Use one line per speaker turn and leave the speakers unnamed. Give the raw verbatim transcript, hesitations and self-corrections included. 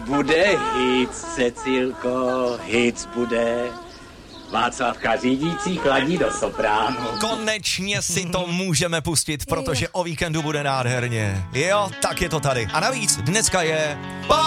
Bude hit, Cecilko, hit bude. Václavka řídící chladí do sopránu.
Konečně si to můžeme pustit, protože o víkendu bude nádherně. Jo, tak je to tady. A navíc dneska je